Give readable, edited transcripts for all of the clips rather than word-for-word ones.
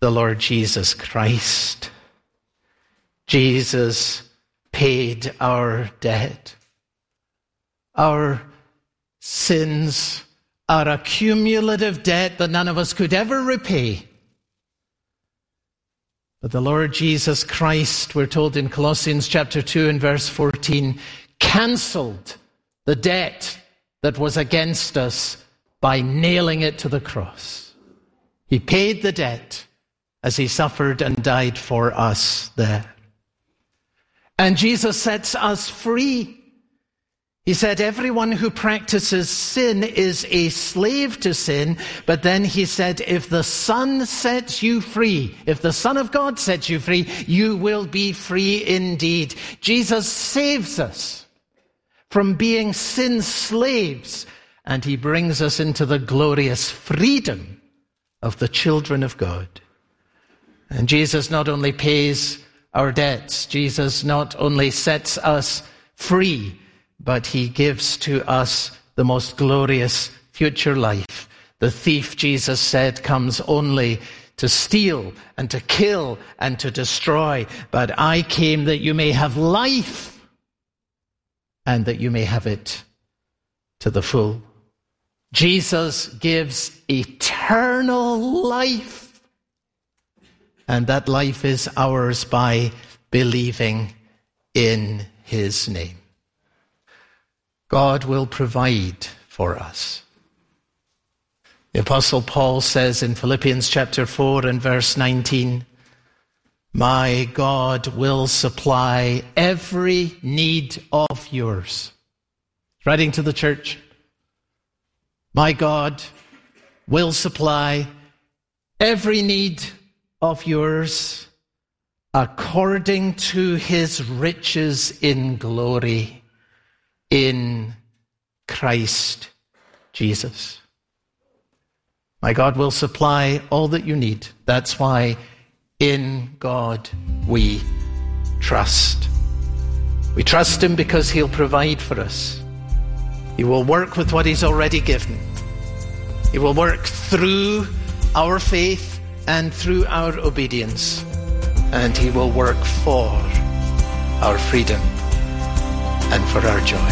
the Lord Jesus Christ. Jesus paid our debt. Our sins are a cumulative debt that none of us could ever repay. But the Lord Jesus Christ, we're told in Colossians chapter 2 and verse 14, cancelled the debt that was against us by nailing it to the cross. He paid the debt as he suffered and died for us there. And Jesus sets us free. He said, everyone who practices sin is a slave to sin. But then he said, if the Son sets you free, if the Son of God sets you free, you will be free indeed. Jesus saves us from being sin slaves, and he brings us into the glorious freedom of the children of God. And Jesus not only pays our debts, Jesus not only sets us free, but he gives to us the most glorious future life. The thief, Jesus said, comes only to steal and to kill and to destroy. But I came that you may have life and that you may have it to the full. Jesus gives eternal life. And that life is ours by believing in his name. God will provide for us. The Apostle Paul says in Philippians chapter 4 and verse 19, my God will supply every need of yours. Writing to the church, my God will supply every need of yours according to his riches in glory in Christ Jesus. My God will supply all that you need. That's why in God we trust. We trust him because he'll provide for us. He will work with what he's already given. He will work through our faith and through our obedience. And he will work for our freedom and for our joy.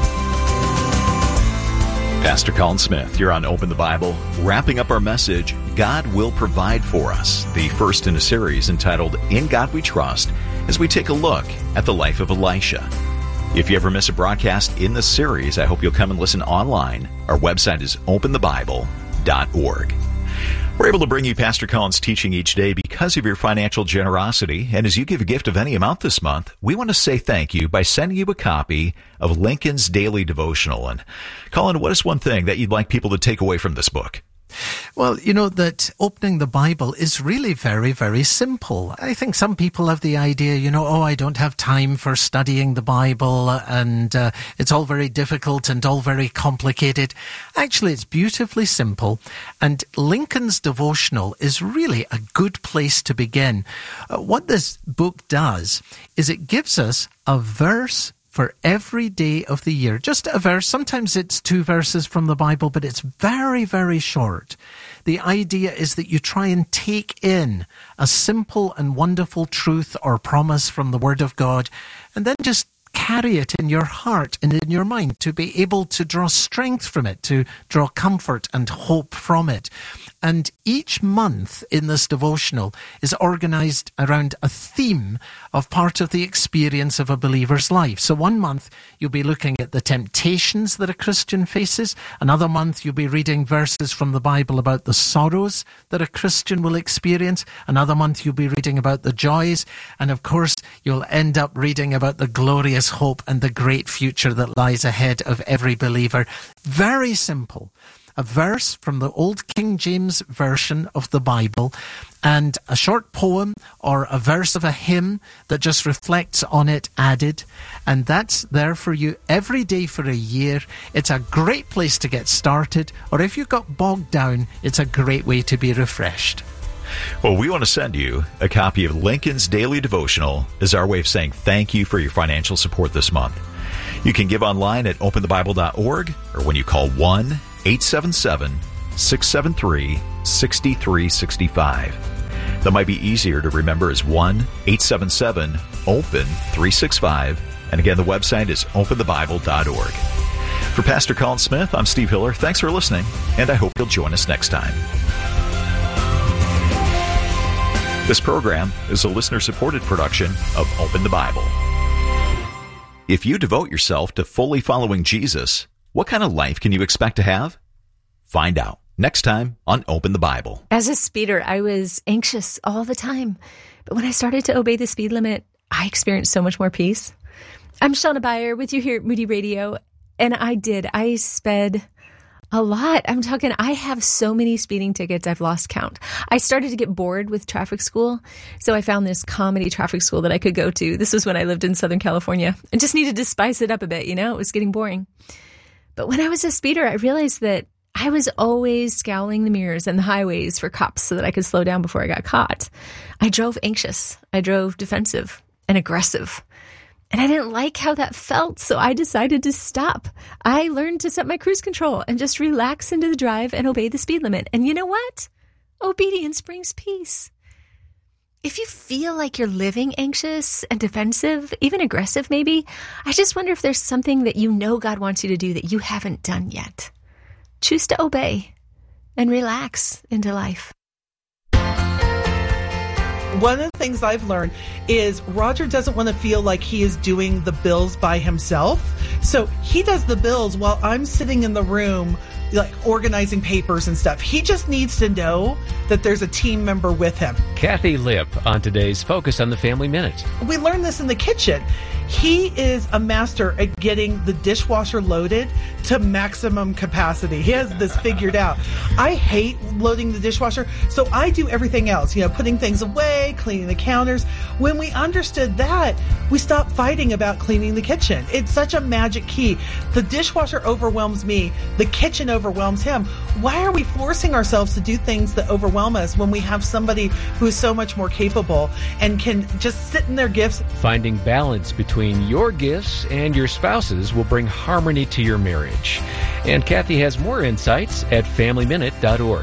Pastor Colin Smith, you're on Open the Bible, wrapping up our message, God Will Provide for Us, the first in a series entitled In God We Trust, as we take a look at the life of Elisha. If you ever miss a broadcast in this series, I hope you'll come and listen online. Our website is openthebible.org. We're able to bring you Pastor Colin's teaching each day because of your financial generosity. And as you give a gift of any amount this month, we want to say thank you by sending you a copy of Lincoln's Daily Devotional. And Colin, what is one thing that you'd like people to take away from this book? Well, you know that opening the Bible is really very, very simple. I think some people have the idea, I don't have time for studying the Bible and it's all very difficult and all very complicated. Actually, it's beautifully simple. And Lincoln's Devotional is really a good place to begin. What this book does is it gives us a verse for every day of the year. Just a verse. Sometimes it's 2 verses from the Bible, but it's very, very short. The idea is that you try and take in a simple and wonderful truth or promise from the Word of God, and then just carry it in your heart and in your mind to be able to draw strength from it, to draw comfort and hope from it. And each month in this devotional is organized around a theme of part of the experience of a believer's life. So one month you'll be looking at the temptations that a Christian faces. Another month you'll be reading verses from the Bible about the sorrows that a Christian will experience. Another month you'll be reading about the joys. And of course you'll end up reading about the glorious hope and the great future that lies ahead of every believer. Very simple. A verse from the Old King James Version of the Bible and a short poem or a verse of a hymn that just reflects on it added. And that's there for you every day for a year. It's a great place to get started. Or if you got bogged down, it's a great way to be refreshed. Well, we want to send you a copy of Lincoln's Daily Devotional as our way of saying thank you for your financial support this month. You can give online at openthebible.org or when you call 1-877-673-6365. That might be easier to remember as 1-877-OPEN-365. And again, the website is openthebible.org. For Pastor Colin Smith, I'm Steve Hiller. Thanks for listening, and I hope you'll join us next time. This program is a listener-supported production of Open the Bible. If you devote yourself to fully following Jesus, what kind of life can you expect to have? Find out next time on Open the Bible. As a speeder, I was anxious all the time. But when I started to obey the speed limit, I experienced so much more peace. I'm Shauna Beyer with you here at Moody Radio. And I sped a lot. I'm talking, I have so many speeding tickets, I've lost count. I started to get bored with traffic school. So I found this comedy traffic school that I could go to. This was when I lived in Southern California and just needed to spice it up a bit. It was getting boring. But when I was a speeder, I realized that I was always scowling the mirrors and the highways for cops so that I could slow down before I got caught. I drove anxious. I drove defensive and aggressive. And I didn't like how that felt, so I decided to stop. I learned to set my cruise control and just relax into the drive and obey the speed limit. And you know what? Obedience brings peace. If you feel like you're living anxious and defensive, even aggressive maybe, I just wonder if there's something that you know God wants you to do that you haven't done yet. Choose to obey and relax into life. One of the things I've learned is Roger doesn't want to feel like he is doing the bills by himself. So he does the bills while I'm sitting in the room, like organizing papers and stuff. He just needs to know that there's a team member with him. Kathy Lipp on today's Focus on the Family Minute. We learned this in the kitchen. He is a master at getting the dishwasher loaded to maximum capacity. He has this figured out. I hate loading the dishwasher, so I do everything else, putting things away, cleaning the counters. When we understood that, we stopped fighting about cleaning the kitchen. It's such a magic key. The dishwasher overwhelms me. The kitchen overwhelms him. Why are we forcing ourselves to do things that overwhelm us when we have somebody who is so much more capable and can just sit in their gifts? Finding balance between your gifts and your spouse's will bring harmony to your marriage. And Kathy has more insights at FamilyMinute.org.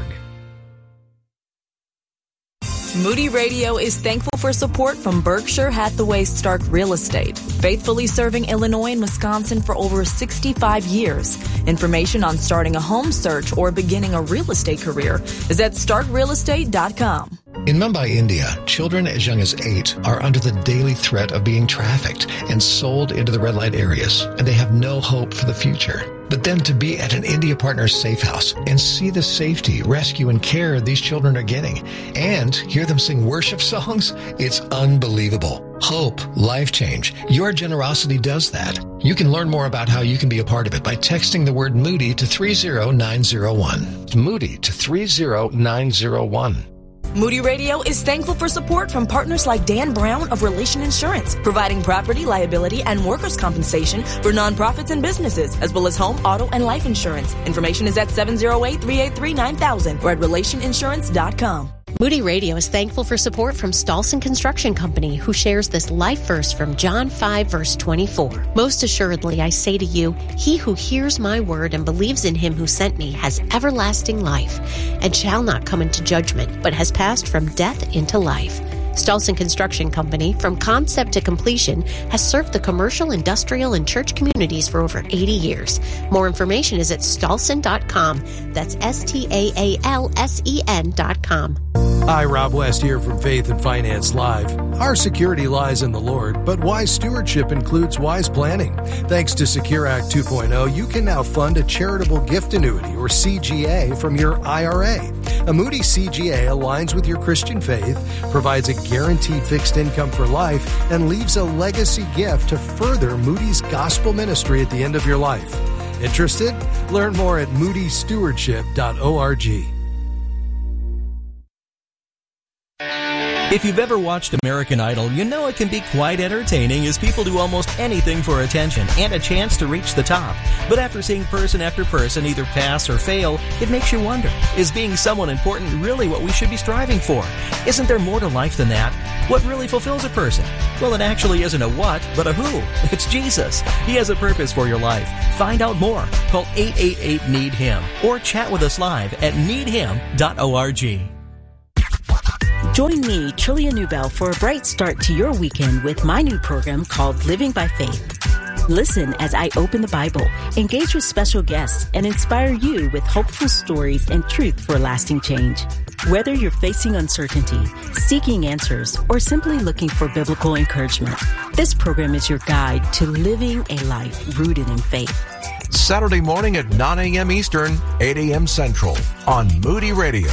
Moody Radio is thankful for support from Berkshire Hathaway Stark Real Estate, faithfully serving Illinois and Wisconsin for over 65 years. Information on starting a home search or beginning a real estate career is at starkrealestate.com. In Mumbai, India, children as young as 8 are under the daily threat of being trafficked and sold into the red light areas, and they have no hope for the future. But then to be at an India Partners safe house and see the safety, rescue, and care these children are getting, and hear them sing worship songs, it's unbelievable. Hope, life change. Your generosity does that. You can learn more about how you can be a part of it by texting the word Moody to 30901. Moody to 30901. Moody Radio is thankful for support from partners like Dan Brown of Relation Insurance, providing property, liability, and workers' compensation for nonprofits and businesses, as well as home, auto, and life insurance. Information is at 708-383-9000 or at relationinsurance.com. Moody Radio is thankful for support from Stolson Construction Company, who shares this life verse from John 5, verse 24. Most assuredly, I say to you, he who hears my word and believes in him who sent me has everlasting life, and shall not come into judgment, but has passed from death into life. Stolson Construction Company, from concept to completion, has served the commercial, industrial, and church communities for over 80 years. More information is at stolson.com. That's STAALSEN.com. Hi, Rob West here from Faith and Finance Live. Our security lies in the Lord, but wise stewardship includes wise planning. Thanks to Secure Act 2.0, you can now fund a charitable gift annuity, or CGA, from your IRA. A Moody CGA aligns with your Christian faith, provides a guaranteed fixed income for life, and leaves a legacy gift to further Moody's gospel ministry at the end of your life. Interested? Learn more at moodystewardship.org. If you've ever watched American Idol, you know it can be quite entertaining as people do almost anything for attention and a chance to reach the top. But after seeing person after person either pass or fail, it makes you wonder, is being someone important really what we should be striving for? Isn't there more to life than that? What really fulfills a person? Well, it actually isn't a what, but a who. It's Jesus. He has a purpose for your life. Find out more. Call 888-NEED-HIM or chat with us live at needhim.org. Join me, Trillia Newbell, for a bright start to your weekend with my new program called Living by Faith. Listen as I open the Bible, engage with special guests, and inspire you with hopeful stories and truth for lasting change. Whether you're facing uncertainty, seeking answers, or simply looking for biblical encouragement, this program is your guide to living a life rooted in faith. Saturday morning at 9 a.m. Eastern, 8 a.m. Central on Moody Radio.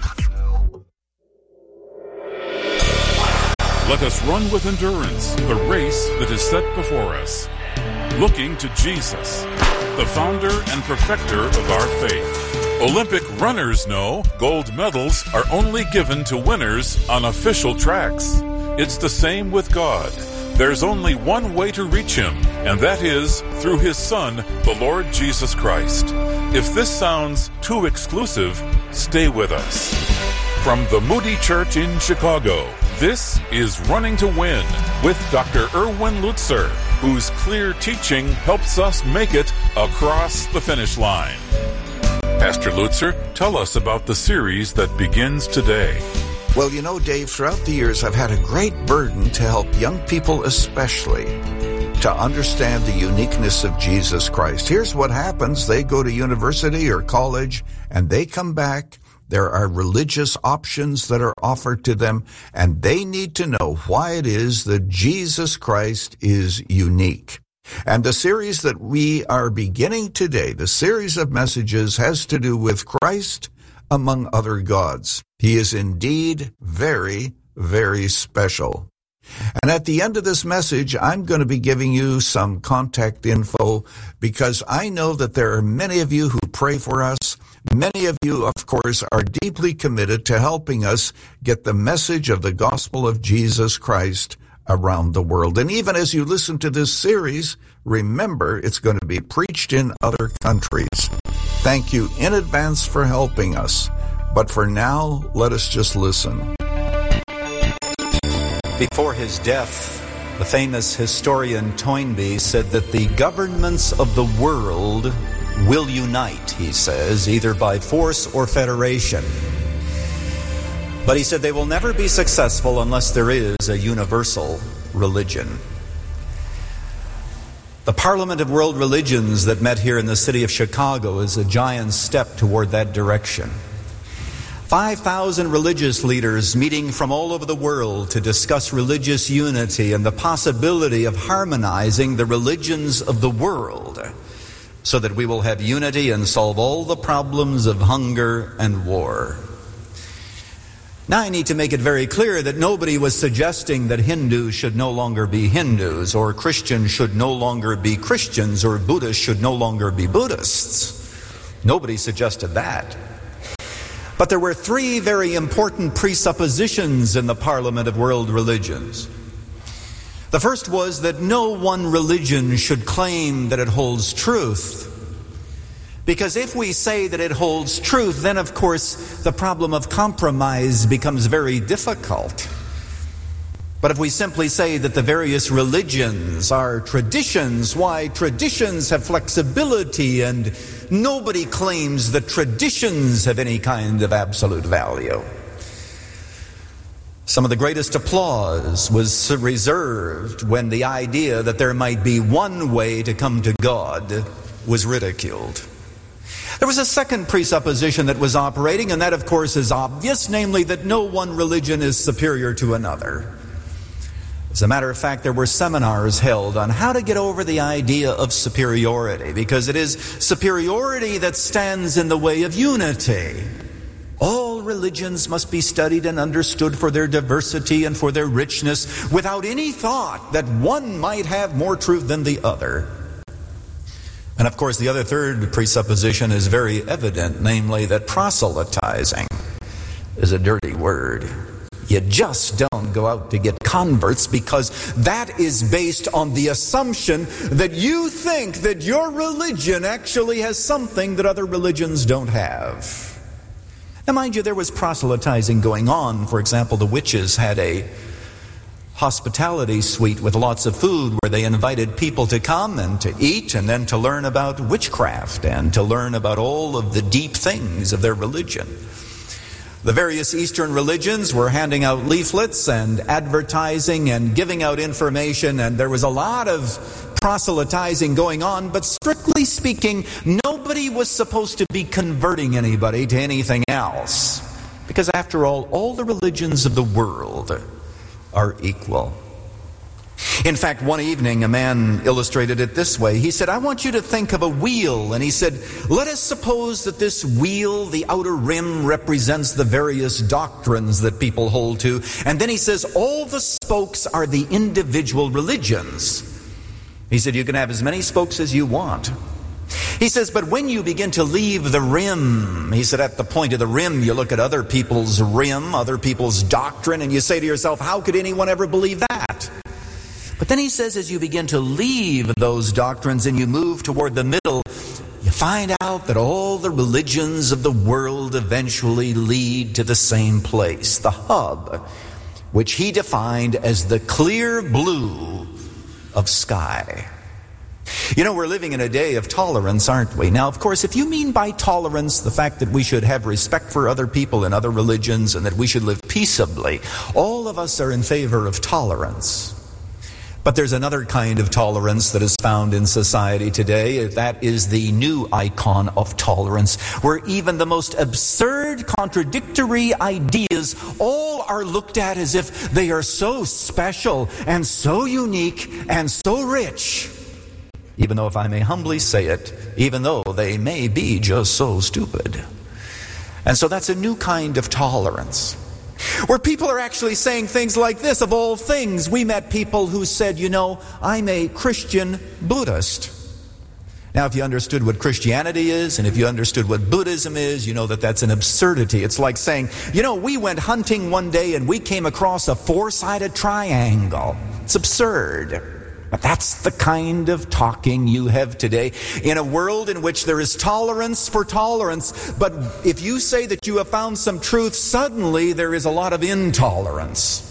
Let us run with endurance the race that is set before us, looking to Jesus, the founder and perfecter of our faith. Olympic runners know gold medals are only given to winners on official tracks. It's the same with God. There's only one way to reach Him, and that is through His Son, the Lord Jesus Christ. If this sounds too exclusive, stay with us. From the Moody Church in Chicago, this is Running to Win with Dr. Erwin Lutzer, whose clear teaching helps us make it across the finish line. Pastor Lutzer, tell us about the series that begins today. Well, you know, Dave, throughout the years, I've had a great burden to help young people especially to understand the uniqueness of Jesus Christ. Here's what happens. They go to university or college, and they come back. There are religious options that are offered to them, and they need to know why it is that Jesus Christ is unique. And the series that we are beginning today, the series of messages, has to do with Christ among other gods. He is indeed very, very special. And at the end of this message, I'm going to be giving you some contact info because I know that there are many of you who pray for us. Many of you, of course, are deeply committed to helping us get the message of the gospel of Jesus Christ around the world. And even as you listen to this series, remember it's going to be preached in other countries. Thank you in advance for helping us. But for now, let us just listen. Before his death, the famous historian Toynbee said that the governments of the world will unite, he says, either by force or federation. But he said they will never be successful unless there is a universal religion. The Parliament of World Religions that met here in the city of Chicago is a giant step toward that direction. 5,000 religious leaders meeting from all over the world to discuss religious unity and the possibility of harmonizing the religions of the world so that we will have unity and solve all the problems of hunger and war. Now I need to make it very clear that nobody was suggesting that Hindus should no longer be Hindus, or Christians should no longer be Christians, or Buddhists should no longer be Buddhists. Nobody suggested that. But there were three very important presuppositions in the Parliament of World Religions. The first was that no one religion should claim that it holds truth. Because if we say that it holds truth, then of course the problem of compromise becomes very difficult. But if we simply say that the various religions are traditions, why, traditions have flexibility and nobody claims that traditions have any kind of absolute value. Some of the greatest applause was reserved when the idea that there might be one way to come to God was ridiculed. There was a second presupposition that was operating, and that of course is obvious, namely that no one religion is superior to another. As a matter of fact, there were seminars held on how to get over the idea of superiority, because it is superiority that stands in the way of unity. All religions must be studied and understood for their diversity and for their richness, without any thought that one might have more truth than the other. And of course, the other third presupposition is very evident, namely that proselytizing is a dirty word. You just don't go out to get converts, because that is based on the assumption that you think that your religion actually has something that other religions don't have. Now, mind you, there was proselytizing going on. For example, the witches had a hospitality suite with lots of food where they invited people to come and to eat and then to learn about witchcraft and to learn about all of the deep things of their religion. The various Eastern religions were handing out leaflets and advertising and giving out information, and there was a lot of proselytizing going on, but strictly speaking, nobody was supposed to be converting anybody to anything else. Because after all the religions of the world are equal. In fact, one evening a man illustrated it this way. He said, I want you to think of a wheel. And he said, let us suppose that this wheel, the outer rim, represents the various doctrines that people hold to. And then he says, all the spokes are the individual religions. He said, you can have as many spokes as you want. He says, but when you begin to leave the rim, he said, at the point of the rim, you look at other people's rim, other people's doctrine, and you say to yourself, how could anyone ever believe that? But then he says, as you begin to leave those doctrines and you move toward the middle, you find out that all the religions of the world eventually lead to the same place, the hub, which he defined as the clear blue of sky. You know, we're living in a day of tolerance, aren't we? Now, of course, if you mean by tolerance the fact that we should have respect for other people and other religions and that we should live peaceably, all of us are in favor of tolerance. But there's another kind of tolerance that is found in society today. That is the new icon of tolerance, where even the most absurd, contradictory ideas all are looked at as if they are so special and so unique and so rich. Even though, if I may humbly say it, even though they may be just so stupid. And so that's a new kind of tolerance, where people are actually saying things like this. Of all things, we met people who said, you know, I'm a Christian Buddhist. Now, if you understood what Christianity is, and if you understood what Buddhism is, you know that that's an absurdity. It's like saying, you know, we went hunting one day and we came across a four-sided triangle. It's absurd. But that's the kind of talking you have today in a world in which there is tolerance for tolerance. But if you say that you have found some truth, suddenly there is a lot of intolerance.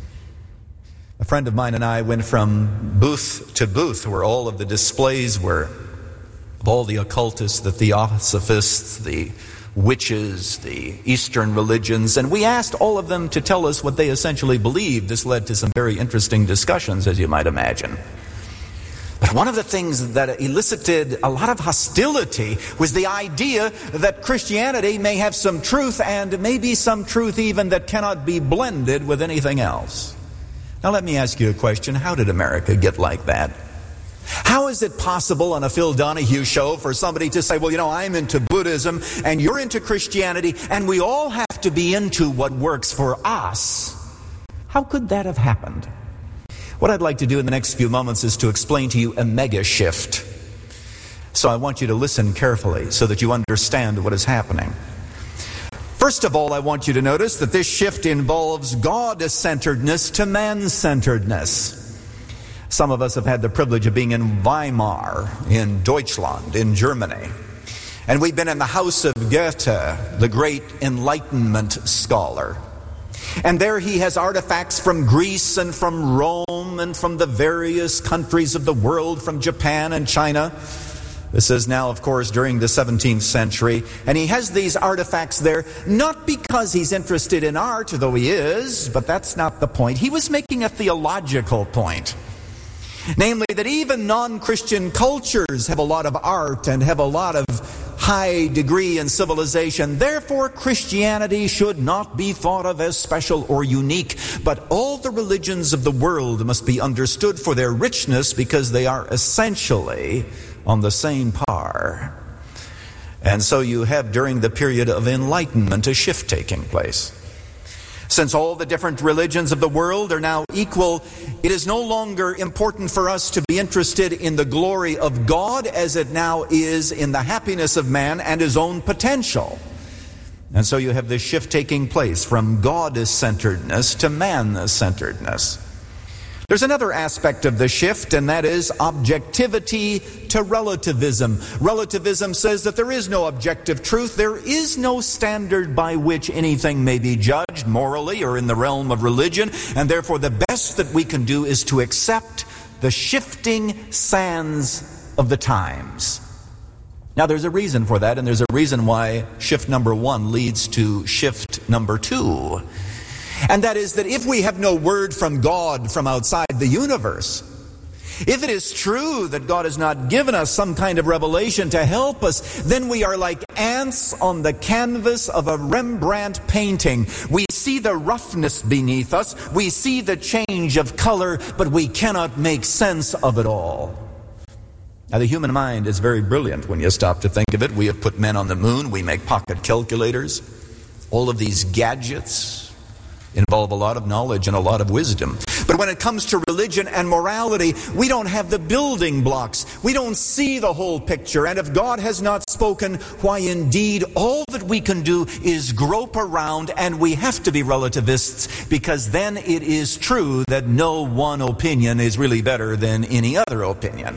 A friend of mine and I went from booth to booth where all of the displays were of all the occultists, the theosophists, the witches, the Eastern religions, and we asked all of them to tell us what they essentially believed. This led to some very interesting discussions, as you might imagine. But one of the things that elicited a lot of hostility was the idea that Christianity may have some truth, and maybe some truth even that cannot be blended with anything else. Now let me ask you a question. How did America get like that? How is it possible on a Phil Donahue show for somebody to say, well, you know, I'm into Buddhism and you're into Christianity and we all have to be into what works for us? How could that have happened? What I'd like to do in the next few moments is to explain to you a mega shift. So I want you to listen carefully so that you understand what is happening. First of all, I want you to notice that this shift involves God-centeredness to man-centeredness. Some of us have had the privilege of being in Weimar, in Deutschland, in Germany. And we've been in the house of Goethe, the great Enlightenment scholar. And there he has artifacts from Greece and from Rome and from the various countries of the world, from Japan and China. This is now, of course, during the 17th century. And he has these artifacts there, not because he's interested in art, though he is, but that's not the point. He was making a theological point. Namely, that even non-Christian cultures have a lot of art and have a lot of high degree in civilization. Therefore, Christianity should not be thought of as special or unique. But all the religions of the world must be understood for their richness because they are essentially on the same par. And so you have, during the period of Enlightenment, a shift taking place. Since all the different religions of the world are now equal, it is no longer important for us to be interested in the glory of God as it now is in the happiness of man and his own potential. And so you have this shift taking place from God-centeredness to man-centeredness. There's another aspect of the shift, and that is objectivity to relativism. Relativism says that there is no objective truth. There is no standard by which anything may be judged morally or in the realm of religion, and therefore the best that we can do is to accept the shifting sands of the times. Now there's a reason for that, and there's a reason why shift number one leads to shift shift number 2. And that is that if we have no word from God from outside the universe, if it is true that God has not given us some kind of revelation to help us, then we are like ants on the canvas of a Rembrandt painting. We see the roughness beneath us, we see the change of color, but we cannot make sense of it all. Now, the human mind is very brilliant when you stop to think of it. We have put men on the moon, we make pocket calculators. All of these gadgets involve a lot of knowledge and a lot of wisdom. But when it comes to religion and morality, we don't have the building blocks. We don't see the whole picture. And if God has not spoken, why indeed all that we can do is grope around, and we have to be relativists, because then it is true that no one opinion is really better than any other opinion.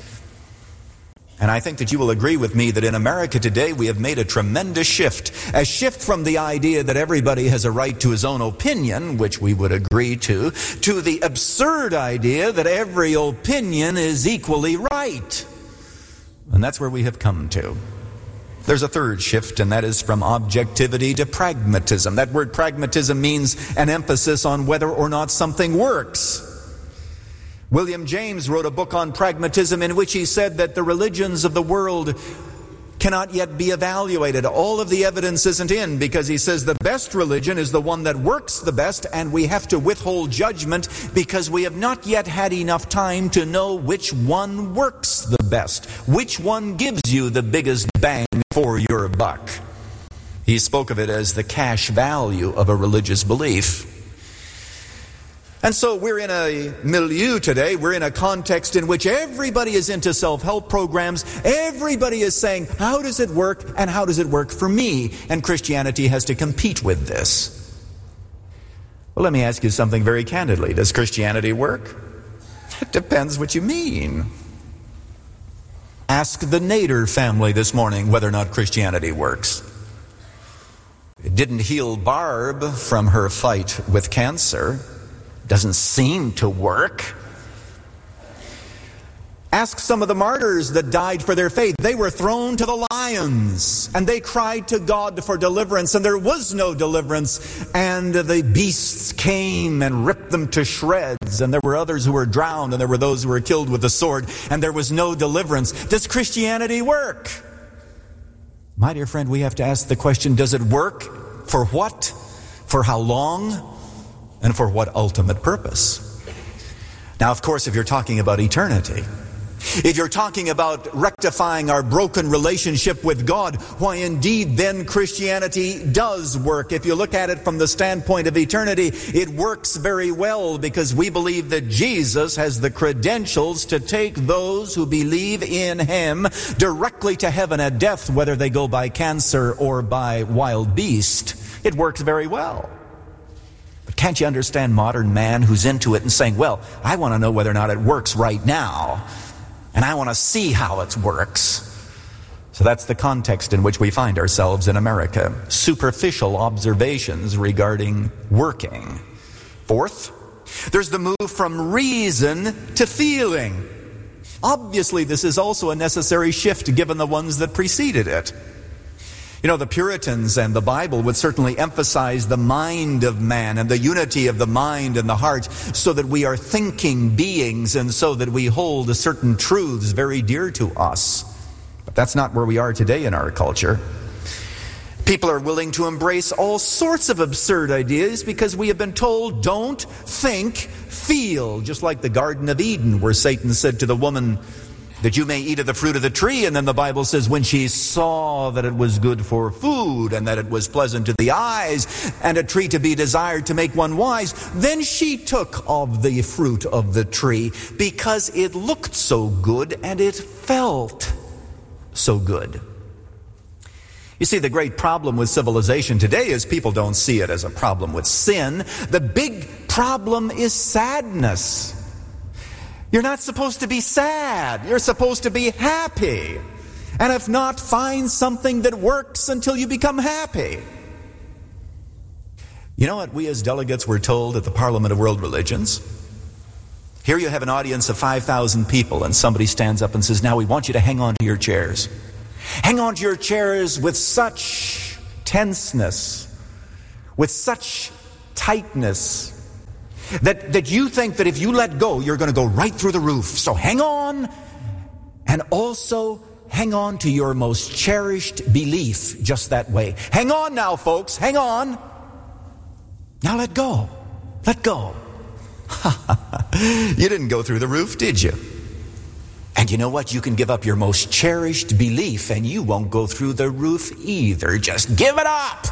And I think that you will agree with me that in America today we have made a tremendous shift. A shift from the idea that everybody has a right to his own opinion, which we would agree to the absurd idea that every opinion is equally right. And that's where we have come to. There's a third shift, and that is from objectivity to pragmatism. That word pragmatism means an emphasis on whether or not something works. William James wrote a book on pragmatism in which he said that the religions of the world cannot yet be evaluated. All of the evidence isn't in, because he says the best religion is the one that works the best, and we have to withhold judgment because we have not yet had enough time to know which one works the best, which one gives you the biggest bang for your buck. He spoke of it as the cash value of a religious belief. And so we're in a milieu today, we're in a context in which everybody is into self-help programs. Everybody is saying, how does it work, and how does it work for me? And Christianity has to compete with this. Well, let me ask you something very candidly. Does Christianity work? It depends what you mean. Ask the Nader family this morning whether or not Christianity works. It didn't heal Barb from her fight with cancer. Doesn't seem to work. Ask some of the martyrs that died for their faith. They were thrown to the lions, and they cried to God for deliverance, and there was no deliverance, and the beasts came and ripped them to shreds, and there were others who were drowned, and there were those who were killed with the sword, and there was no deliverance. Does Christianity work? My dear friend, we have to ask the question, does it work? For what? For how long? And for what ultimate purpose? Now, of course, if you're talking about eternity, if you're talking about rectifying our broken relationship with God, why indeed then Christianity does work. If you look at it from the standpoint of eternity, it works very well, because we believe that Jesus has the credentials to take those who believe in Him directly to heaven at death, whether they go by cancer or by wild beast. It works very well. Can't you understand modern man who's into it and saying, well, I want to know whether or not it works right now, and I want to see how it works. So that's the context in which we find ourselves in America. Superficial observations regarding working. Fourth, there's the move from reason to feeling. Obviously, this is also a necessary shift given the ones that preceded it. You know, the Puritans and the Bible would certainly emphasize the mind of man and the unity of the mind and the heart, so that we are thinking beings and so that we hold certain truths very dear to us. But that's not where we are today in our culture. People are willing to embrace all sorts of absurd ideas because we have been told, don't think, feel. Just like the Garden of Eden, where Satan said to the woman, that you may eat of the fruit of the tree. And then the Bible says, when she saw that it was good for food, and that it was pleasant to the eyes, and a tree to be desired to make one wise, then she took of the fruit of the tree, because it looked so good and it felt so good. You see, the great problem with civilization today is people don't see it as a problem with sin. The big problem is sadness. You're not supposed to be sad. You're supposed to be happy. And if not, find something that works until you become happy. You know what we as delegates were told at the Parliament of World Religions? Here you have an audience of 5,000 people, and somebody stands up and says, now we want you to hang on to your chairs. Hang on to your chairs with such tenseness with such tightness that you think that if you let go, you're going to go right through the roof. So hang on, and also hang on to your most cherished belief just that way. Hang on now, folks, hang on. Now let go. Let go. You didn't go through the roof, did you? And you know what? You can give up your most cherished belief and you won't go through the roof either. Just give it up.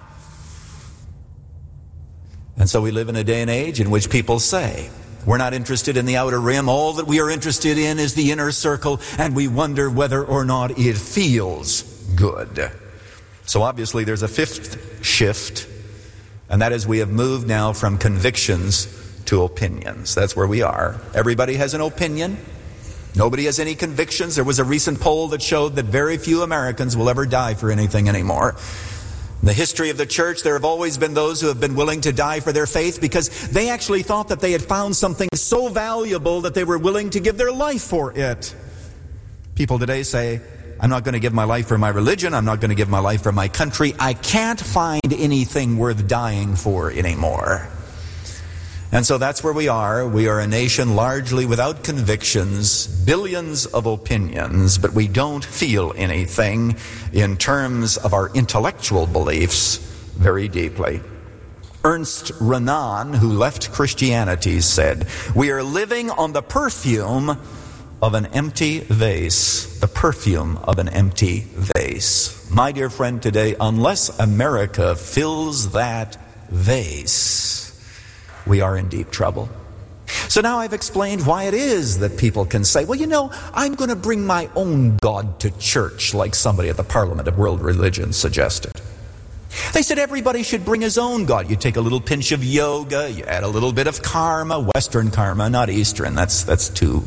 And so we live in a day and age in which people say, we're not interested in the outer rim. All that we are interested in is the inner circle, and we wonder whether or not it feels good. So obviously there's a fifth shift, and that is we have moved now from convictions to opinions. That's where we are. Everybody has an opinion. Nobody has any convictions. There was a recent poll that showed that very few Americans will ever die for anything anymore. In the history of the church, there have always been those who have been willing to die for their faith because they actually thought that they had found something so valuable that they were willing to give their life for it. People today say, I'm not going to give my life for my religion. I'm not going to give my life for my country. I can't find anything worth dying for anymore. And so that's where we are. We are a nation largely without convictions, billions of opinions, but we don't feel anything in terms of our intellectual beliefs very deeply. Ernst Renan, who left Christianity, said, we are living on the perfume of an empty vase. The perfume of an empty vase. My dear friend, today, unless America fills that vase, we are in deep trouble. So now I've explained why it is that people can say, well, you know, I'm going to bring my own God to church, like somebody at the Parliament of World Religion suggested. They said everybody should bring his own God. You take a little pinch of yoga, you add a little bit of karma, Western karma, not Eastern. That's too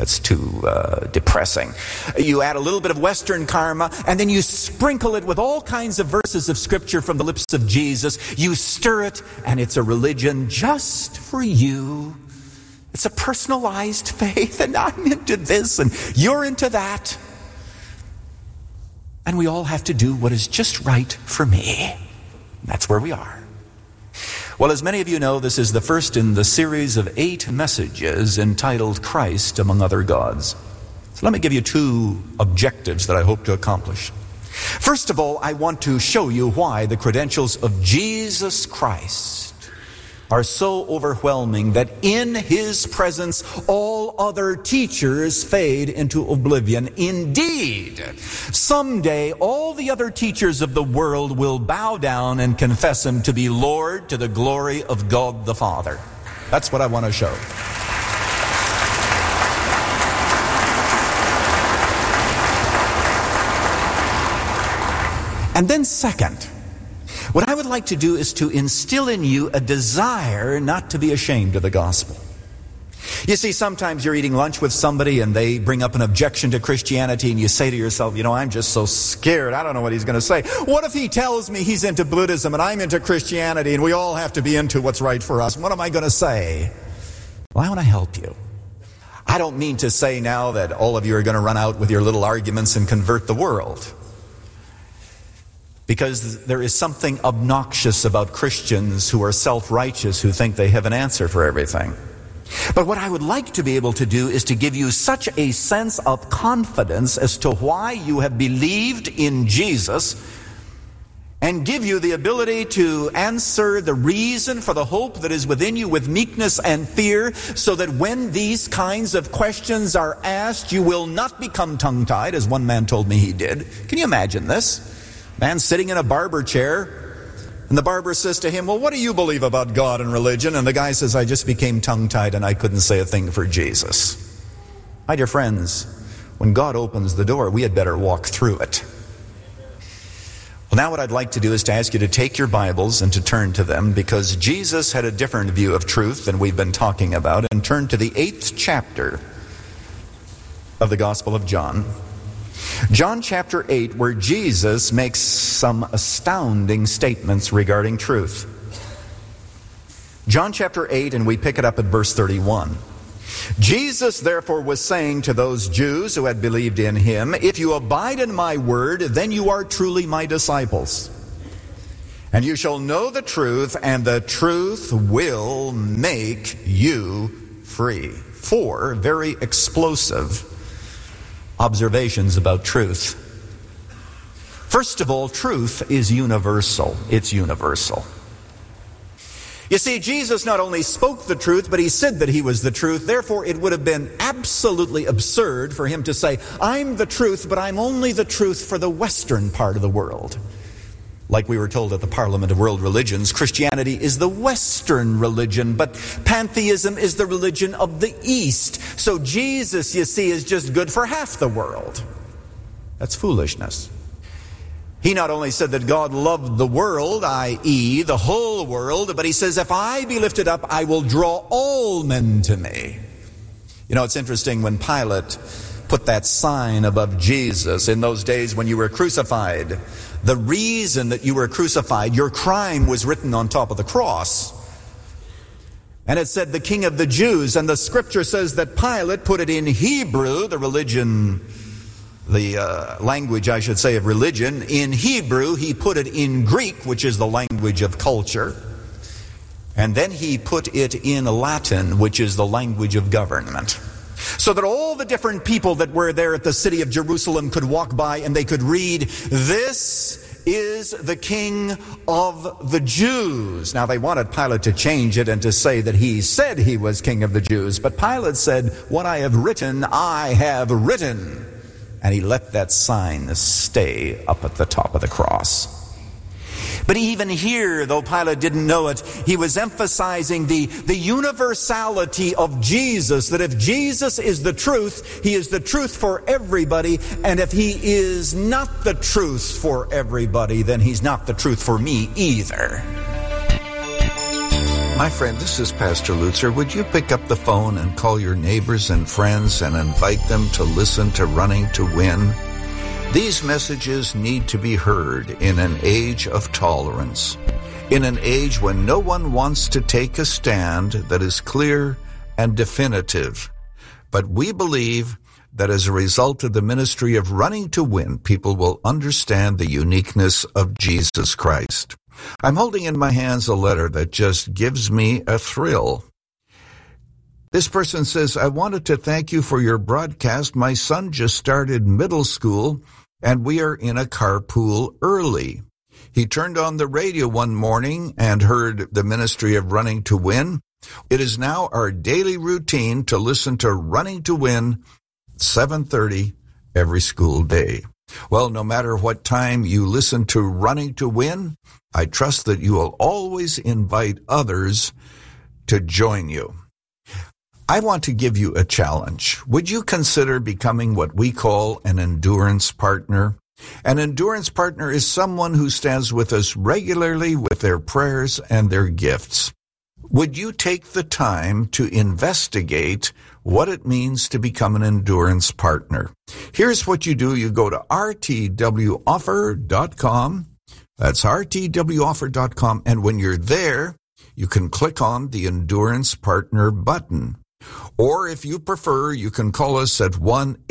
depressing. You add a little bit of Western karma, and then you sprinkle it with all kinds of verses of Scripture from the lips of Jesus. You stir it, and it's a religion just for you. It's a personalized faith, and I'm into this, and you're into that. And we all have to do what is just right for me. That's where we are. Well, as many of you know, this is the first in the series of 8 messages entitled Christ Among Other Gods. So let me give you 2 objectives that I hope to accomplish. First of all, I want to show you why the credentials of Jesus Christ are so overwhelming that in His presence all other teachers fade into oblivion. Indeed, someday all the other teachers of the world will bow down and confess Him to be Lord to the glory of God the Father. That's what I want to show. And then second, what I would like to do is to instill in you a desire not to be ashamed of the gospel. You see, sometimes you're eating lunch with somebody and they bring up an objection to Christianity and you say to yourself, you know, I'm just so scared. I don't know what he's going to say. What if he tells me he's into Buddhism and I'm into Christianity and we all have to be into what's right for us? What am I going to say? Well, I want to help you. I don't mean to say now that all of you are going to run out with your little arguments and convert the world. Because there is something obnoxious about Christians who are self-righteous, who think they have an answer for everything. But what I would like to be able to do is to give you such a sense of confidence as to why you have believed in Jesus, and give you the ability to answer the reason for the hope that is within you with meekness and fear, so that when these kinds of questions are asked, you will not become tongue-tied, as one man told me he did. Can you imagine this? Man sitting in a barber chair, and the barber says to him, well, what do you believe about God and religion? And the guy says, I just became tongue-tied and I couldn't say a thing for Jesus. My dear friends, when God opens the door, we had better walk through it. Well, now what I'd like to do is to ask you to take your Bibles and to turn to them, because Jesus had a different view of truth than we've been talking about, and turn to the 8th chapter of the Gospel of John. John chapter 8, where Jesus makes some astounding statements regarding truth. John chapter 8, and we pick it up at verse 31. Jesus therefore was saying to those Jews who had believed in Him, if you abide in my word, then you are truly my disciples. And you shall know the truth, and the truth will make you free. 4 very explosive observations about truth. First of all, truth is universal. It's universal. You see, Jesus not only spoke the truth, but he said that he was the truth. Therefore, it would have been absolutely absurd for him to say, I'm the truth, but I'm only the truth for the Western part of the world. Like we were told at the Parliament of World Religions, Christianity is the Western religion, but pantheism is the religion of the East. So Jesus, you see, is just good for half the world. That's foolishness. He not only said that God loved the world, i.e., the whole world, but he says, if I be lifted up, I will draw all men to me. You know, it's interesting when Pilate put that sign above Jesus in those days when you were crucified. The reason that you were crucified, your crime was written on top of the cross. And it said the King of the Jews, and the scripture says that Pilate put it in Hebrew, the language, I should say, of religion. In Hebrew, he put it in Greek, which is the language of culture. And then he put it in Latin, which is the language of government. So that all the different people that were there at the city of Jerusalem could walk by and they could read, this is the King of the Jews. Now they wanted Pilate to change it and to say that he said he was King of the Jews. But Pilate said, what I have written, I have written. And he let that sign stay up at the top of the cross. But even here, though Pilate didn't know it, he was emphasizing the universality of Jesus, that if Jesus is the truth, he is the truth for everybody, and if he is not the truth for everybody, then he's not the truth for me either. My friend, this is Pastor Lutzer. Would you pick up the phone and call your neighbors and friends and invite them to listen to Running to Win? These messages need to be heard in an age of tolerance, in an age when no one wants to take a stand that is clear and definitive. But we believe that as a result of the ministry of Running to Win, people will understand the uniqueness of Jesus Christ. I'm holding in my hands a letter that just gives me a thrill. This person says, I wanted to thank you for your broadcast. My son just started middle school, and we are in a carpool early. He turned on the radio one morning and heard the ministry of Running to Win. It is now our daily routine to listen to Running to Win 7:30 every school day. Well, no matter what time you listen to Running to Win, I trust that you will always invite others to join you. I want to give you a challenge. Would you consider becoming what we call an endurance partner? An endurance partner is someone who stands with us regularly with their prayers and their gifts. Would you take the time to investigate what it means to become an endurance partner? Here's what you do. You go to rtwoffer.com. That's rtwoffer.com. And when you're there, you can click on the Endurance Partner button. Or if you prefer, you can call us at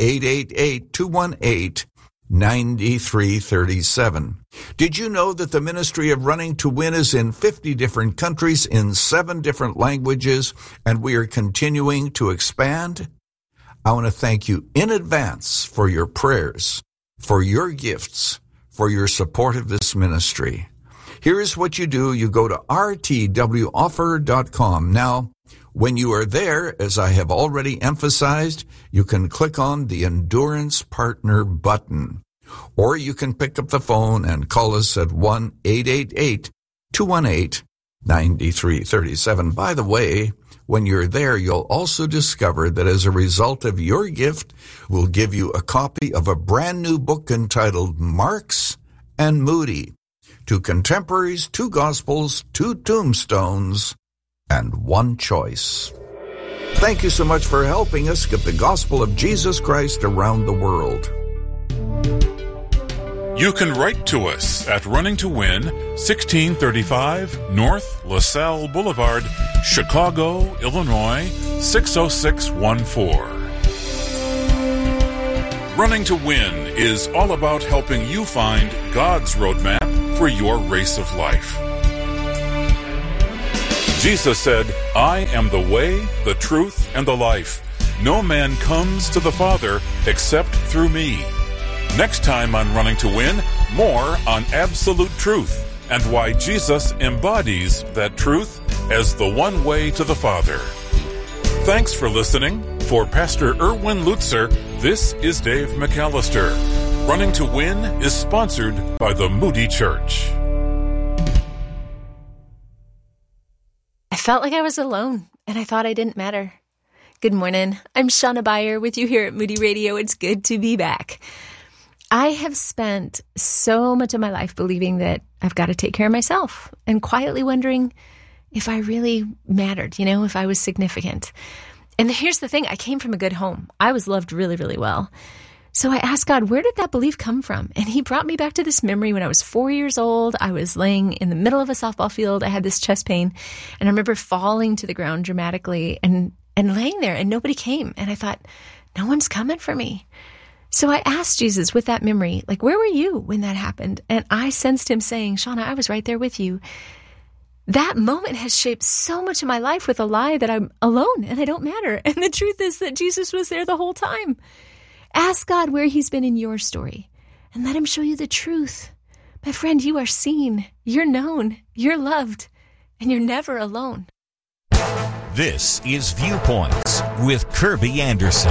1-888-218-9337. Did you know that the ministry of Running to Win is in 50 different countries in 7 different languages, and we are continuing to expand? I want to thank you in advance for your prayers, for your gifts, for your support of this ministry. Here's what you do. You go to rtwoffer.com. Now, when you are there, as I have already emphasized, you can click on the Endurance Partner button. Or you can pick up the phone and call us at 1-888-218-9337. By the way, when you're there, you'll also discover that as a result of your gift, we'll give you a copy of a brand new book entitled Marks and Moody, 2 Contemporaries, 2 Gospels, 2 Tombstones, and 1 Choice. Thank you so much for helping us get the gospel of Jesus Christ around the world. You can write to us at Running to Win, 1635 North LaSalle Boulevard, Chicago, Illinois, 60614. Running to Win is all about helping you find God's roadmap for your race of life. Jesus said, "I am the way, the truth, and the life. No man comes to the Father except through me." Next time on Running to Win, more on absolute truth and why Jesus embodies that truth as the one way to the Father. Thanks for listening. For Pastor Erwin Lutzer, this is Dave McAllister. Running to Win is sponsored by the Moody Church. I felt like I was alone, and I thought I didn't matter. Good morning. I'm Shauna Beyer with you here at Moody Radio. It's good to be back. I have spent so much of my life believing that I've got to take care of myself and quietly wondering if I really mattered, if I was significant. And here's the thing. I came from a good home. I was loved really, really well. So I asked God, where did that belief come from? And he brought me back to this memory when I was 4 years old. I was laying in the middle of a softball field. I had this chest pain. And I remember falling to the ground dramatically and laying there, and nobody came. And I thought, no one's coming for me. So I asked Jesus with that memory, where were you when that happened? And I sensed him saying, Shauna, I was right there with you. That moment has shaped so much of my life with a lie that I'm alone and I don't matter. And the truth is that Jesus was there the whole time. Ask God where he's been in your story and let him show you the truth. My friend, you are seen, you're known, you're loved, and you're never alone. This is Viewpoints with Kirby Anderson.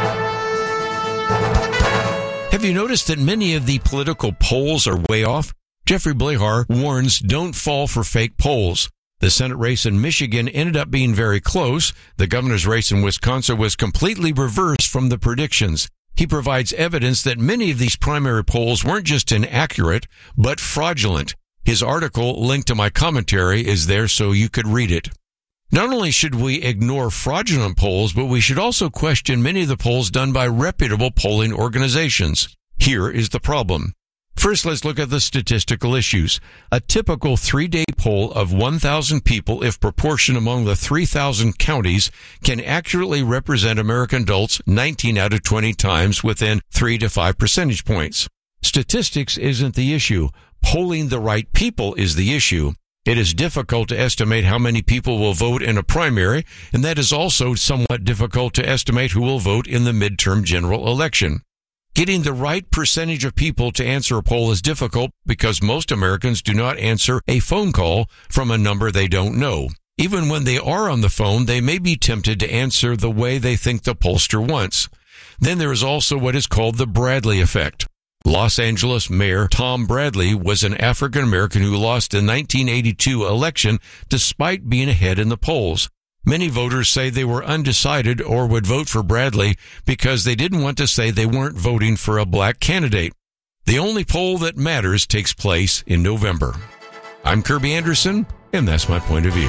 Have you noticed that many of the political polls are way off? Jeffrey Blahar warns don't fall for fake polls. The Senate race in Michigan ended up being very close. The governor's race in Wisconsin was completely reversed from the predictions. He provides evidence that many of these primary polls weren't just inaccurate, but fraudulent. His article, linked to my commentary, is there so you could read it. Not only should we ignore fraudulent polls, but we should also question many of the polls done by reputable polling organizations. Here is the problem. First, let's look at the statistical issues. A typical 3-day poll of 1,000 people, if proportioned among the 3,000 counties, can accurately represent American adults 19 out of 20 times within 3 to 5 percentage points. Statistics isn't the issue. Polling the right people is the issue. It is difficult to estimate how many people will vote in a primary, and that is also somewhat difficult to estimate who will vote in the midterm general election. Getting the right percentage of people to answer a poll is difficult because most Americans do not answer a phone call from a number they don't know. Even when they are on the phone, they may be tempted to answer the way they think the pollster wants. Then there is also what is called the Bradley effect. Los Angeles Mayor Tom Bradley was an African American who lost the 1982 election despite being ahead in the polls. Many voters say they were undecided or would vote for Bradley because they didn't want to say they weren't voting for a black candidate. The only poll that matters takes place in November. I'm Kirby Anderson, and that's my point of view.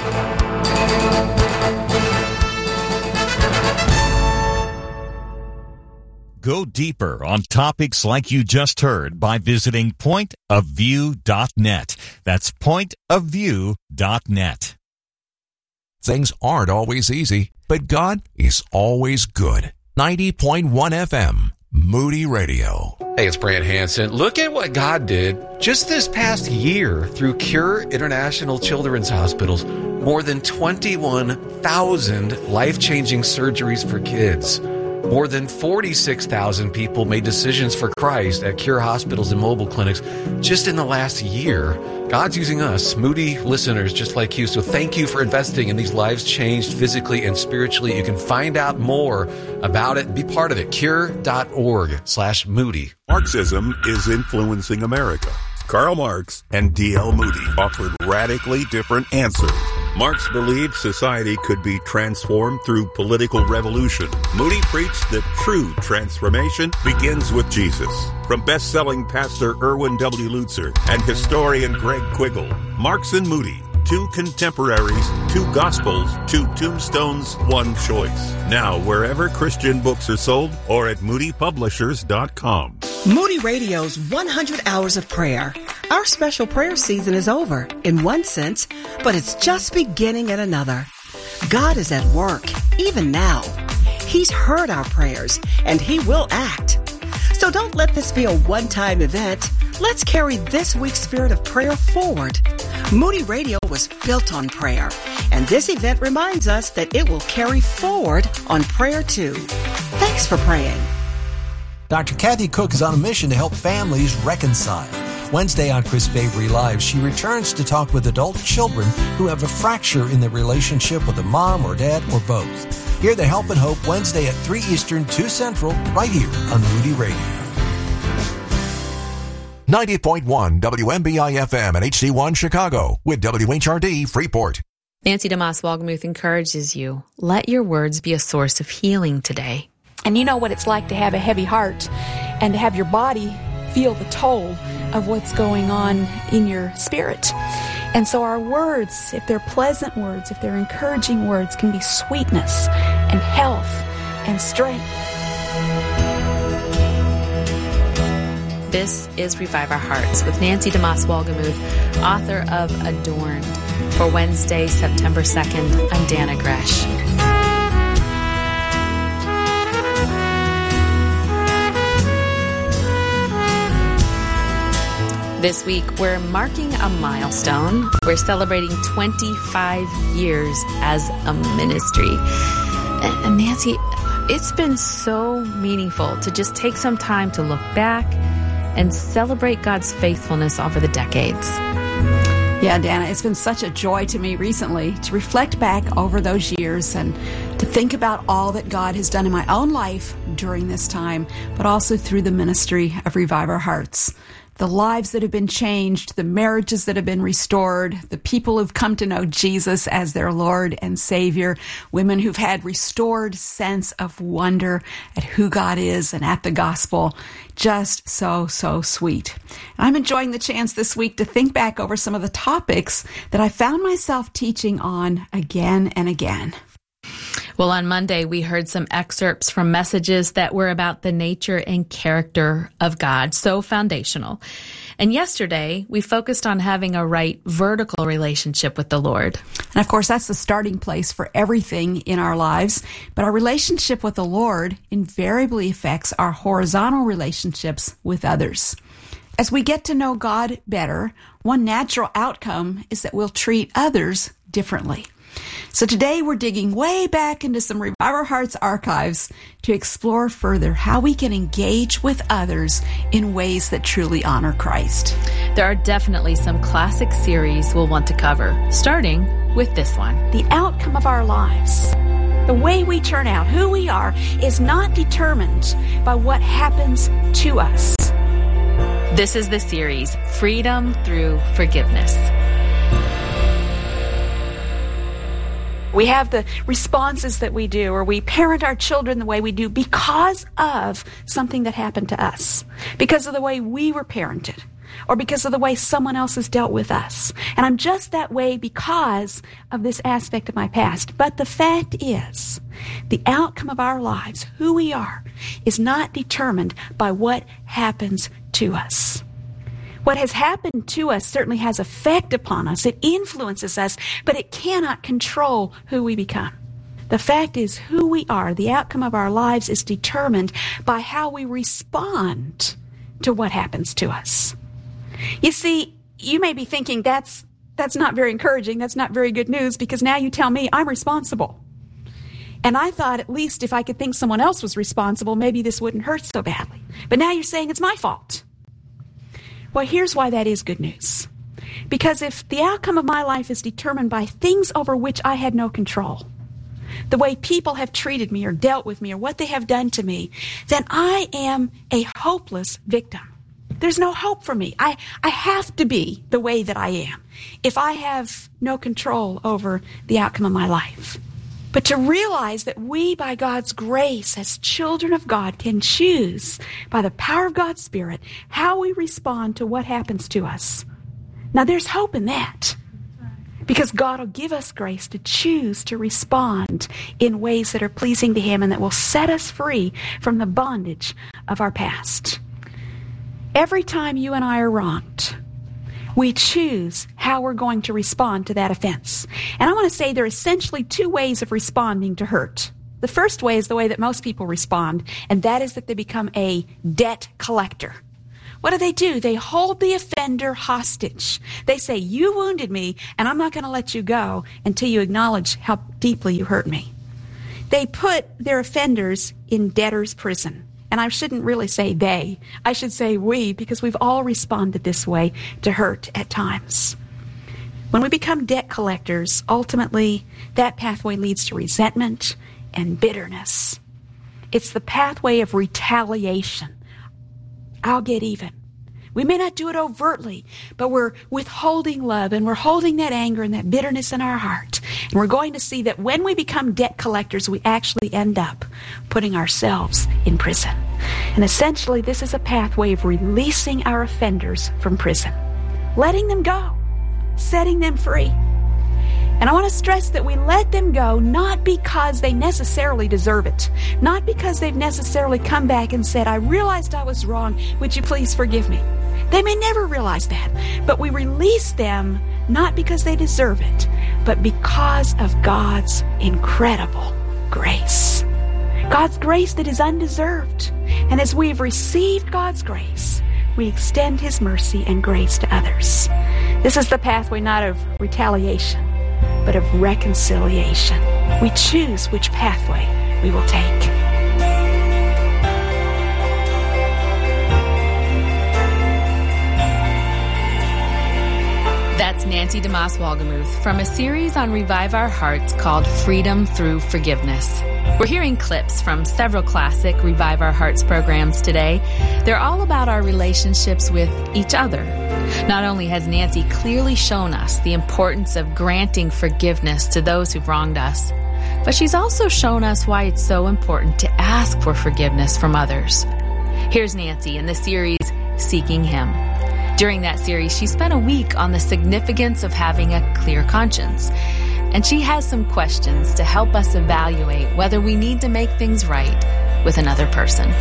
Go deeper on topics like you just heard by visiting pointofview.net. That's pointofview.net. Things aren't always easy, but God is always good. 90.1 FM, Moody Radio. Hey, it's Brant Hansen. Look at what God did just this past year through Cure International Children's Hospitals. More than 21,000 life-changing surgeries for kids. More than 46,000 people made decisions for Christ at Cure hospitals and mobile clinics just in the last year. God's using us, Moody listeners just like you, so thank you for investing in these lives changed physically and spiritually. You can find out more about it and be part of it. Cure.org/Moody. Marxism is influencing America. Karl Marx and D.L. Moody offered radically different answers. Marx believed society could be transformed through political revolution. Moody preached that true transformation begins with Jesus. From best-selling pastor Erwin W. Lutzer and historian Greg Quiggle, Marx and Moody, 2 contemporaries, 2 gospels, 2 tombstones, 1 choice. Now, wherever Christian books are sold or at moodypublishers.com. Moody Radio's 100 Hours of Prayer. Our special prayer season is over, in one sense, but it's just beginning in another. God is at work, even now. He's heard our prayers, and He will act. So don't let this be a one-time event. Let's carry this week's spirit of prayer forward. Moody Radio was built on prayer, and this event reminds us that it will carry forward on prayer too. Thanks for praying. Dr. Kathy Cook is on a mission to help families reconcile. Wednesday on Chris Fabry Live, she returns to talk with adult children who have a fracture in their relationship with a mom or dad or both. Hear the Help and Hope Wednesday at 3 Eastern, 2 Central, right here on Moody Radio. 90.1 WMBI-FM and HD1 Chicago with WHRD Freeport. Nancy DeMoss Wolgemuth encourages you, let your words be a source of healing today. And you know what it's like to have a heavy heart and to have your body feel the toll of what's going on in your spirit. And so our words, if they're pleasant words, if they're encouraging words, can be sweetness and health and strength. This is Revive Our Hearts with Nancy DeMoss Wolgemuth, author of Adorned. For Wednesday, September 2nd, I'm Dana Gresh. This week, we're marking a milestone. We're celebrating 25 years as a ministry. And Nancy, it's been so meaningful to just take some time to look back and celebrate God's faithfulness over the decades. Yeah, Dana, it's been such a joy to me recently to reflect back over those years and to think about all that God has done in my own life during this time, but also through the ministry of Revive Our Hearts. The lives that have been changed, the marriages that have been restored, the people who've come to know Jesus as their Lord and Savior, women who've had restored sense of wonder at who God is and at the gospel. Just so sweet. I'm enjoying the chance this week to think back over some of the topics that I found myself teaching on again and again. Well, on Monday, we heard some excerpts from messages that were about the nature and character of God, so foundational. And yesterday, we focused on having a right vertical relationship with the Lord. And of course, that's the starting place for everything in our lives. But our relationship with the Lord invariably affects our horizontal relationships with others. As we get to know God better, one natural outcome is that we'll treat others differently. So today we're digging way back into some Revive Our Hearts archives to explore further how we can engage with others in ways that truly honor Christ. There are definitely some classic series we'll want to cover, starting with this one. The outcome of our lives, the way we turn out, who we are, is not determined by what happens to us. This is the series, Freedom Through Forgiveness. We have the responses that we do, or we parent our children the way we do because of something that happened to us, because of the way we were parented, or because of the way someone else has dealt with us. And I'm just that way because of this aspect of my past. But the fact is, the outcome of our lives, who we are, is not determined by what happens to us. What has happened to us certainly has effect upon us. It influences us, but it cannot control who we become. The fact is, who we are, the outcome of our lives, is determined by how we respond to what happens to us. You see, you may be thinking that's not very encouraging, that's not very good news, because now you tell me I'm responsible. And I thought at least if I could think someone else was responsible, maybe this wouldn't hurt so badly. But now you're saying it's my fault. Well, here's why that is good news. Because if the outcome of my life is determined by things over which I had no control, the way people have treated me or dealt with me or what they have done to me, then I am a hopeless victim. There's no hope for me. I have to be the way that I am if I have no control over the outcome of my life. But to realize that we, by God's grace, as children of God, can choose, by the power of God's Spirit, how we respond to what happens to us. Now, there's hope in that, because God will give us grace to choose to respond in ways that are pleasing to Him and that will set us free from the bondage of our past. Every time you and I are wronged, we choose how we're going to respond to that offense. And I want to say there are essentially two ways of responding to hurt. The first way is the way that most people respond, and that is that they become a debt collector. What do? They hold the offender hostage. They say, you wounded me, and I'm not going to let you go until you acknowledge how deeply you hurt me. They put their offenders in debtor's prison. And I shouldn't really say they. I should say we, because we've all responded this way to hurt at times. When we become debt collectors, ultimately, that pathway leads to resentment and bitterness. It's the pathway of retaliation. I'll get even. We may not do it overtly, but we're withholding love, and we're holding that anger and that bitterness in our heart. And we're going to see that when we become debt collectors, we actually end up putting ourselves in prison. And essentially, this is a pathway of releasing our offenders from prison, letting them go, setting them free. And I want to stress that we let them go not because they necessarily deserve it, not because they've necessarily come back and said, I realized I was wrong, would you please forgive me? They may never realize that, but we release them not because they deserve it, but because of God's incredible grace. God's grace that is undeserved. And as we have received God's grace, we extend His mercy and grace to others. This is the pathway not of retaliation, but of reconciliation. We choose which pathway we will take. That's Nancy DeMoss Wolgemuth from a series on Revive Our Hearts called Freedom Through Forgiveness. We're hearing clips from several classic Revive Our Hearts programs today. They're all about our relationships with each other. Not only has Nancy clearly shown us the importance of granting forgiveness to those who've wronged us, but she's also shown us why it's so important to ask for forgiveness from others. Here's Nancy in the series Seeking Him. During that series, she spent a week on the significance of having a clear conscience. And she has some questions to help us evaluate whether we need to make things right with another person.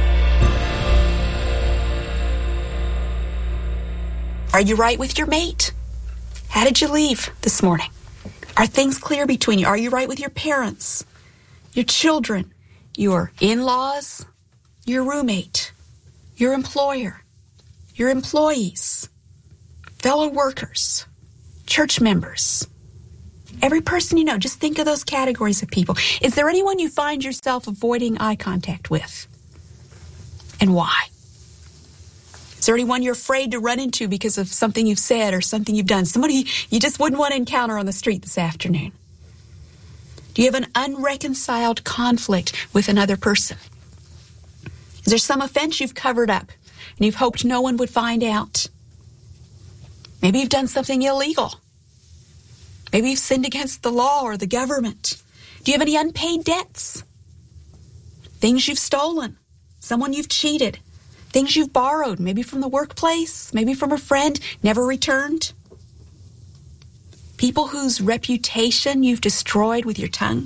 Are you right with your mate? How did you leave this morning? Are things clear between you? Are you right with your parents, your children, your in-laws, your roommate, your employer, your employees, fellow workers, church members? Every person you know, just think of those categories of people. Is there anyone you find yourself avoiding eye contact with? And why? Is there anyone you're afraid to run into because of something you've said or something you've done? Somebody you just wouldn't want to encounter on the street this afternoon? Do you have an unreconciled conflict with another person? Is there some offense you've covered up and you've hoped no one would find out? Maybe you've done something illegal. Maybe you've sinned against the law or the government. Do you have any unpaid debts? Things you've stolen, someone you've cheated, things you've borrowed, maybe from the workplace, maybe from a friend, never returned. People whose reputation you've destroyed with your tongue.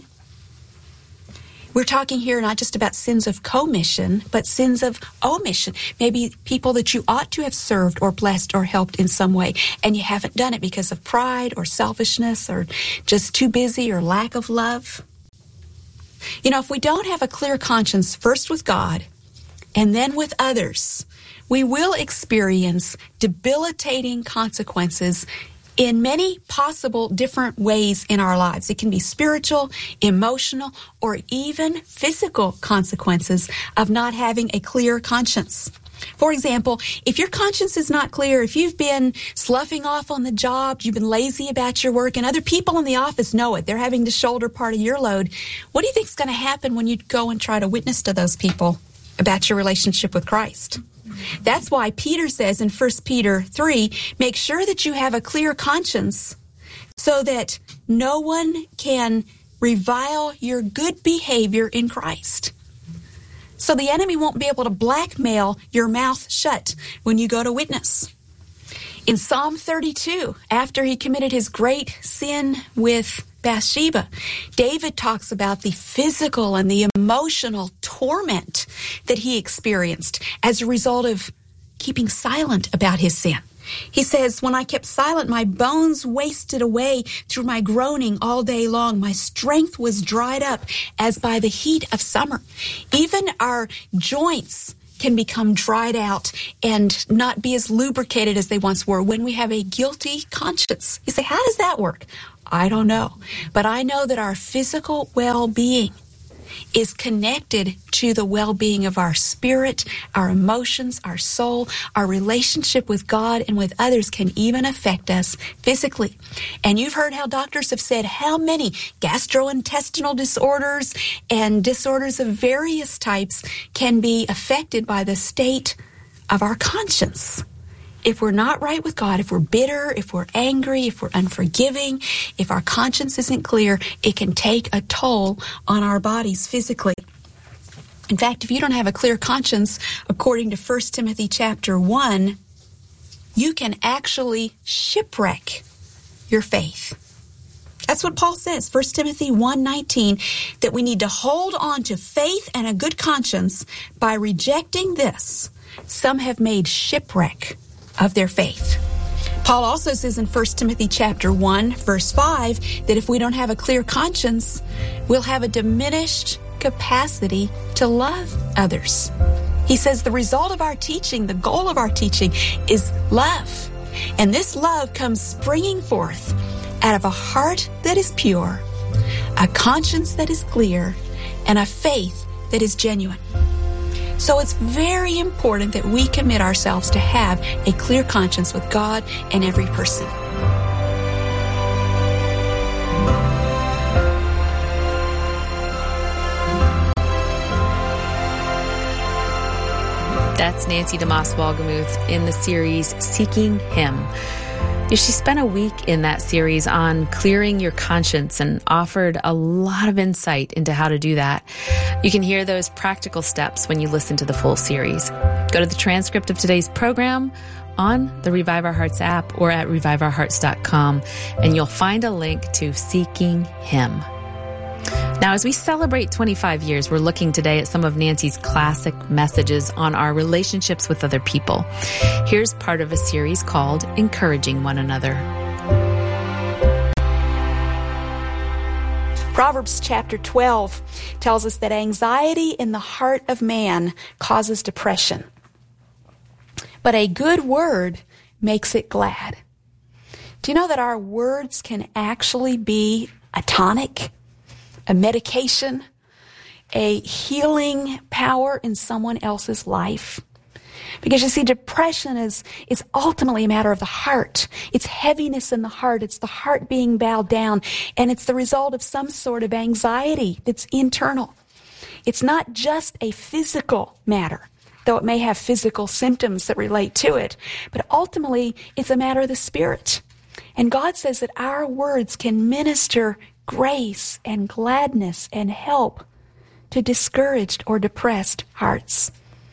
We're talking here not just about sins of commission, but sins of omission. Maybe people that you ought to have served or blessed or helped in some way, and you haven't done it because of pride or selfishness or just too busy or lack of love. You know, if we don't have a clear conscience, first with God and then with others, we will experience debilitating consequences in many possible different ways in our lives. It can be spiritual, emotional, or even physical consequences of not having a clear conscience. For example, if your conscience is not clear, if you've been sloughing off on the job, you've been lazy about your work, and other people in the office know it, they're having to shoulder part of your load, what do you think is going to happen when you go and try to witness to those people about your relationship with Christ? That's why Peter says in 1 Peter 3, make sure that you have a clear conscience so that no one can revile your good behavior in Christ. So the enemy won't be able to blackmail your mouth shut when you go to witness. In Psalm 32, after he committed his great sin with Bathsheba, David talks about the physical and the emotional torment that he experienced as a result of keeping silent about his sin. He says, when I kept silent, my bones wasted away through my groaning all day long. My strength was dried up as by the heat of summer. Even our joints can become dried out and not be as lubricated as they once were when we have a guilty conscience. You say, how does that work? I don't know. But I know that our physical well-being is connected to the well-being of our spirit, our emotions, our soul. Our relationship with God and with others can even affect us physically. And you've heard how doctors have said how many gastrointestinal disorders and disorders of various types can be affected by the state of our conscience. If we're not right with God, if we're bitter, if we're angry, if we're unforgiving, if our conscience isn't clear, it can take a toll on our bodies physically. In fact, if you don't have a clear conscience, according to 1 Timothy chapter 1, you can actually shipwreck your faith. That's what Paul says, 1 Timothy 1:19, that we need to hold on to faith and a good conscience. By rejecting this, some have made shipwreck of their faith. Paul also says in 1 Timothy chapter 1, verse 5, that if we don't have a clear conscience, we'll have a diminished capacity to love others. He says the result of our teaching, the goal of our teaching, is love. And this love comes springing forth out of a heart that is pure, a conscience that is clear, and a faith that is genuine. So it's very important that we commit ourselves to have a clear conscience with God and every person. That's Nancy DeMoss Wolgemuth in the series Seeking Him. She spent a week in that series on clearing your conscience and offered a lot of insight into how to do that. You can hear those practical steps when you listen to the full series. Go to the transcript of today's program on the Revive Our Hearts app or at reviveourhearts.com, and you'll find a link to Seeking Him. Now, as we celebrate 25 years, we're looking today at some of Nancy's classic messages on our relationships with other people. Here's part of a series called Encouraging One Another. Proverbs chapter 12 tells us that anxiety in the heart of man causes depression, but a good word makes it glad. Do you know that our words can actually be a tonic, a medication, a healing power in someone else's life? Because you see, depression is ultimately a matter of the heart. It's heaviness in the heart. It's the heart being bowed down. And it's the result of some sort of anxiety that's internal. It's not just a physical matter, though it may have physical symptoms that relate to it. But ultimately, it's a matter of the spirit. And God says that our words can minister grace and gladness and help to discouraged or depressed hearts.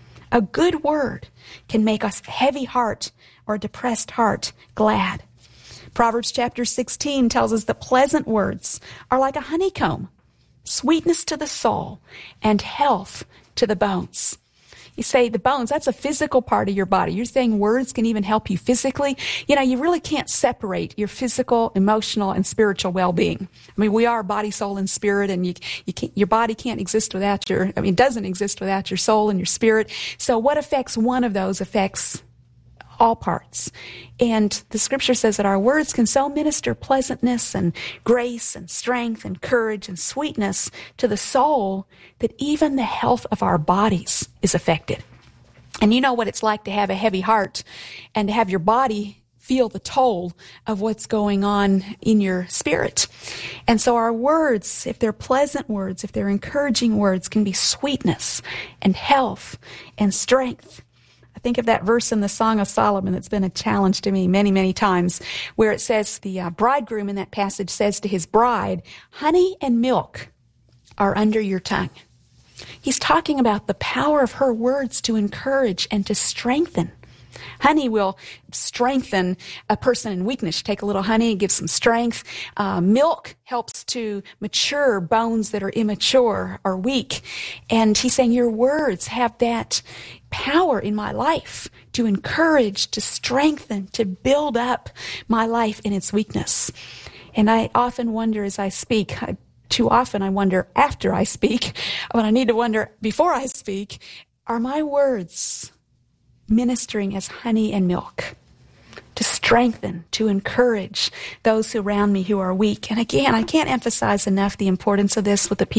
A good word can make a heavy heart or depressed heart glad. Proverbs chapter 16 tells us that pleasant words are like a honeycomb, sweetness to the soul and health to the bones. You say the bones, that's a physical part of your body. You're saying words can even help you physically. You know, you really can't separate your physical, emotional, and spiritual well-being. I mean, we are body, soul, and spirit, and your body can't exist without it doesn't exist without your soul and your spirit. So what affects one of those affects all parts. And the scripture says that our words can so minister pleasantness and grace and strength and courage and sweetness to the soul that even the health of our bodies is affected. And you know what it's like to have a heavy heart and to have your body feel the toll of what's going on in your spirit. And so our words, if they're pleasant words, if they're encouraging words, can be sweetness and health and strength. I think of that verse in the Song of Solomon that's been a challenge to me many, many times, where it says the bridegroom in that passage says to his bride, honey and milk are under your tongue. He's talking about the power of her words to encourage and to strengthen. Honey will strengthen a person in weakness. Take a little honey, give some strength. Milk helps to mature bones that are immature or weak. And he's saying your words have that power in my life to encourage, to strengthen, to build up my life in its weakness. And I often wonder as I speak, too often I wonder after I speak, but I need to wonder before I speak, Are my words ministering as honey and milk to strengthen, to encourage those around me who are weak? And again, I can't emphasize enough the importance of this with the people